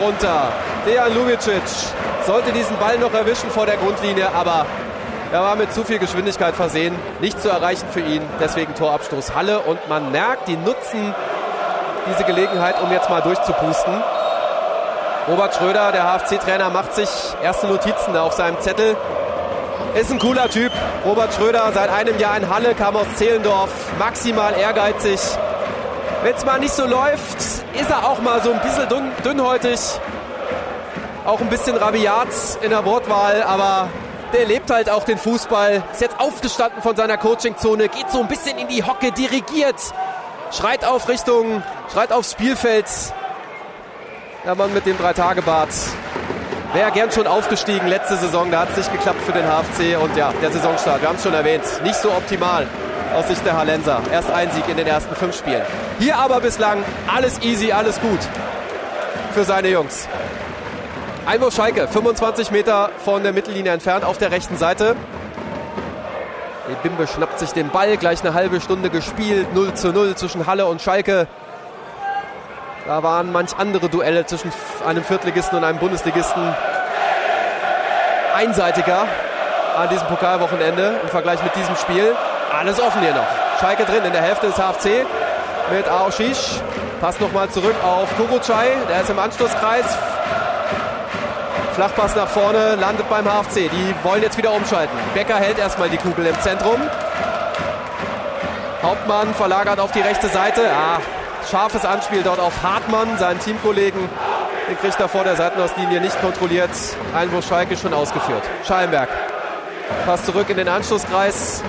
runter. Dejan Lubicic sollte diesen Ball noch erwischen vor der Grundlinie, aber er war mit zu viel Geschwindigkeit versehen. Nicht zu erreichen für ihn, deswegen Torabstoß Halle. Und man merkt, die nutzen diese Gelegenheit, um jetzt mal durchzupusten. Robert Schröder, der HFC-Trainer, macht sich erste Notizen auf seinem Zettel. Ist ein cooler Typ. Robert Schröder, seit einem Jahr in Halle, kam aus Zehlendorf, maximal ehrgeizig. Wenn es mal nicht so läuft, ist er auch mal so ein bisschen dünnhäutig. Auch ein bisschen rabiat in der Wortwahl, aber der lebt halt auch den Fußball. Ist jetzt aufgestanden von seiner Coachingzone, geht so ein bisschen in die Hocke, dirigiert. Schreit aufs Spielfeld. Der Mann mit dem 3-Tage-Bart. Wäre gern schon aufgestiegen letzte Saison, da hat es nicht geklappt für den HFC. Und ja, der Saisonstart, wir haben es schon erwähnt, nicht so optimal aus Sicht der Hallenser. Erst ein Sieg in den ersten 5 Spielen. Hier aber bislang alles easy, alles gut für seine Jungs. Einwurf Schalke, 25 Meter von der Mittellinie entfernt auf der rechten Seite. Bimbe schnappt sich den Ball, gleich eine halbe Stunde gespielt, 0:0 zwischen Halle und Schalke. Da waren manch andere Duelle zwischen einem Viertligisten und einem Bundesligisten einseitiger an diesem Pokalwochenende im Vergleich mit diesem Spiel. Alles offen hier noch. Schalke drin in der Hälfte des HFC mit Aoshish. Passt nochmal zurück auf Kurucay, der ist im Anschlusskreis. Flachpass nach vorne, landet beim HFC. Die wollen jetzt wieder umschalten. Becker hält erstmal die Kugel im Zentrum. Hauptmann verlagert auf die rechte Seite. Scharfes Anspiel dort auf Hartmann, seinen Teamkollegen. Den kriegt er vor der Seitenauslinie nicht kontrolliert. Einwurf Schalke schon ausgeführt. Schallenberg. Pass zurück in den Anschlusskreis.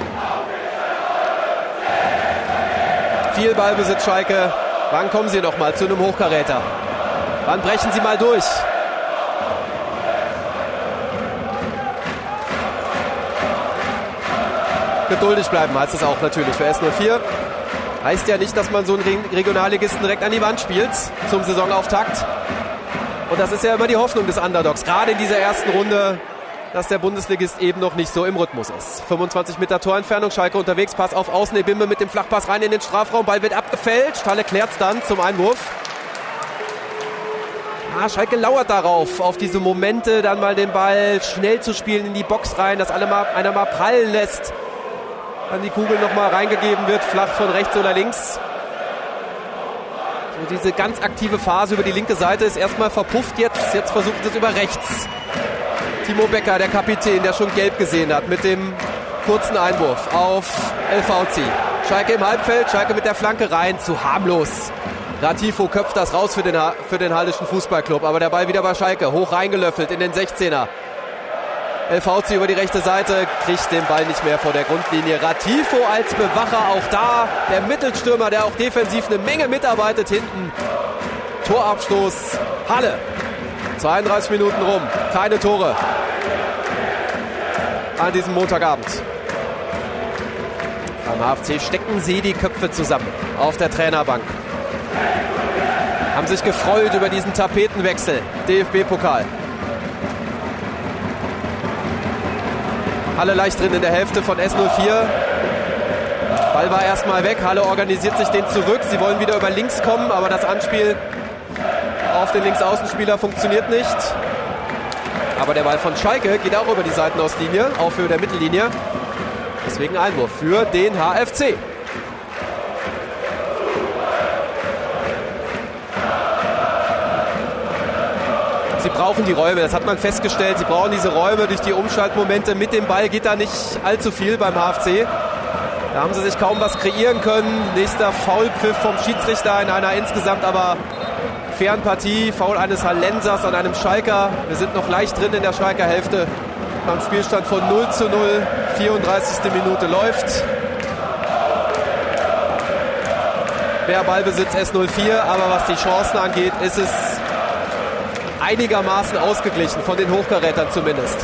Viel Ballbesitz Schalke. Wann kommen sie noch mal zu einem Hochkaräter? Wann brechen sie mal durch? Geduldig bleiben heißt es auch natürlich für S04. Heißt ja nicht, dass man so einen Regionalligisten direkt an die Wand spielt zum Saisonauftakt. Und das ist ja immer die Hoffnung des Underdogs, gerade in dieser ersten Runde, dass der Bundesligist eben noch nicht so im Rhythmus ist. 25 Meter Torentfernung, Schalke unterwegs, Pass auf Außen, Ebimbe mit dem Flachpass rein in den Strafraum, Ball wird abgefälscht, Halle klärt es dann zum Einwurf. Schalke lauert darauf, auf diese Momente, dann mal den Ball schnell zu spielen in die Box rein, dass einer mal prallen lässt. Dann die Kugel nochmal reingegeben wird, flach von rechts oder links. So diese ganz aktive Phase über die linke Seite ist erstmal verpufft jetzt. Jetzt versucht es über rechts. Timo Becker, der Kapitän, der schon gelb gesehen hat, mit dem kurzen Einwurf auf LVC. Schalke im Halbfeld, Schalke mit der Flanke rein, zu harmlos. Ratifo köpft das raus für den Halleschen Fußballclub, aber der Ball wieder bei Schalke, hoch reingelöffelt in den 16er. LVC über die rechte Seite, kriegt den Ball nicht mehr vor der Grundlinie. Ratifo als Bewacher, auch da der Mittelstürmer, der auch defensiv eine Menge mitarbeitet hinten. Torabstoß Halle. 32 Minuten rum, keine Tore an diesem Montagabend. Beim HFC stecken sie die Köpfe zusammen auf der Trainerbank. Haben sich gefreut über diesen Tapetenwechsel. DFB-Pokal. Halle leicht drin in der Hälfte von S04. Ball war erstmal weg. Halle organisiert sich den zurück. Sie wollen wieder über links kommen, aber das Anspiel auf den Linksaußenspieler funktioniert nicht. Aber der Ball von Schalke geht auch über die Seitenauslinie, auf Höhe der Mittellinie. Deswegen Einwurf für den HFC. Sie brauchen die Räume, das hat man festgestellt. Sie brauchen diese Räume durch die Umschaltmomente. Mit dem Ball geht da nicht allzu viel beim HFC. Da haben sie sich kaum was kreieren können. Nächster Foulpfiff vom Schiedsrichter in einer insgesamt aber fairen Partie. Foul eines Hallensers an einem Schalker. Wir sind noch leicht drin in der Schalker Hälfte. Beim Spielstand von 0:0. 34. Minute läuft. Mehr Ballbesitz S04, aber was die Chancen angeht, ist es einigermaßen ausgeglichen, von den Hochkarätern zumindest.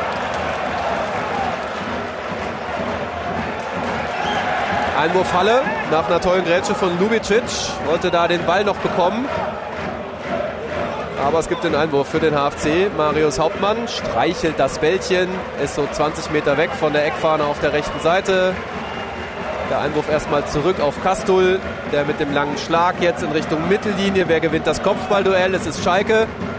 Einwurf Halle nach einer tollen Grätsche von Lubicic. Wollte da den Ball noch bekommen. Aber es gibt den Einwurf für den HFC. Marius Hauptmann streichelt das Bällchen. Ist so 20 Meter weg von der Eckfahne auf der rechten Seite. Der Einwurf erstmal zurück auf Kastul. Der mit dem langen Schlag jetzt in Richtung Mittellinie. Wer gewinnt das Kopfballduell? Es ist Schalke.